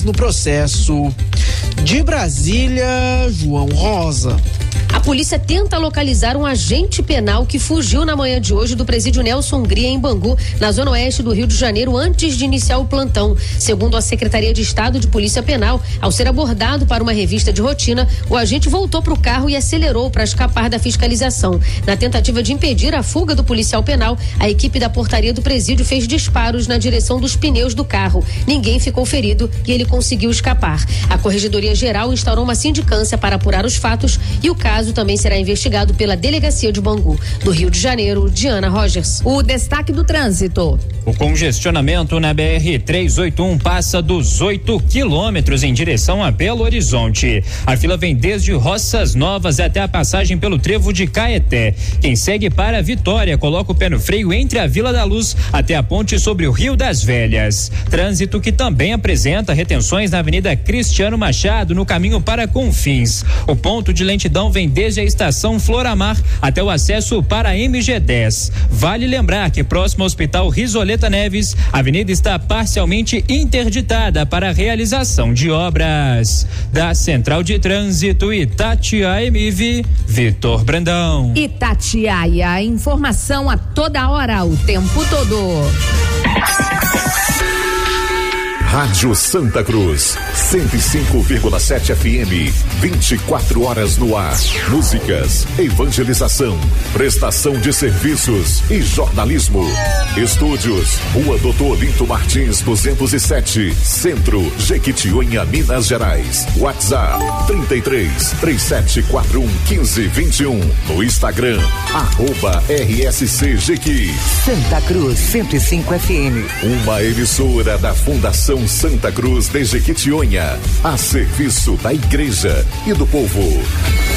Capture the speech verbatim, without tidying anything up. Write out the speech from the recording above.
no processo. De Brasília, João Rosa. A polícia tenta localizar um agente penal que fugiu na manhã de hoje do presídio Nelson Hungria, em Bangu, na zona oeste do Rio de Janeiro, antes de iniciar o plantão. Segundo a Secretaria de Estado de Polícia Penal, ao ser abordado para uma revista de rotina, o agente voltou para o carro e acelerou para escapar da fiscalização. Na tentativa de impedir a fuga do policial penal, a equipe da portaria do presídio fez disparos na direção dos pneus do carro. Ninguém ficou ferido e ele conseguiu escapar. A Corregedoria Geral instaurou uma sindicância para apurar os fatos e o caso também será investigado pela Delegacia de Bangu. Do Rio de Janeiro, Diana Rogers. O destaque do trânsito. O congestionamento na B R trezentos e oitenta e um passa dos oito quilômetros em direção a Belo Horizonte. A fila vem desde Roças Novas até a passagem pelo trevo de Caeté. Quem segue para Vitória coloca o pé no freio entre a Vila da Luz até a ponte sobre o Rio das Velhas. Trânsito que também apresenta retenções na Avenida Cristiano Machado, no caminho para Confins. O ponto de lentidão vem desde a estação Floramar até o acesso para a M G dez. Vale lembrar que próximo ao Hospital Risoleta Neves, a avenida está parcialmente interditada para a realização de obras. Da Central de Trânsito Itatiaia M V, Vitor Brandão. Itatiaia, informação a toda hora, o tempo todo. Rádio Santa Cruz, cento e cinco vírgula sete F M, vinte e quatro horas no ar. Músicas, evangelização, prestação de serviços e jornalismo. Estúdios, Rua Doutor Olinto Martins, duzentos e sete, Centro, Jequitinhonha, Minas Gerais. WhatsApp, trinta e três, três sete quatro um, quinze vinte e um. No Instagram, arroba R S C Jequi. Santa Cruz, cento e cinco F M. Uma emissora da Fundação Santa Cruz de Jequitinhonha, a serviço da igreja e do povo.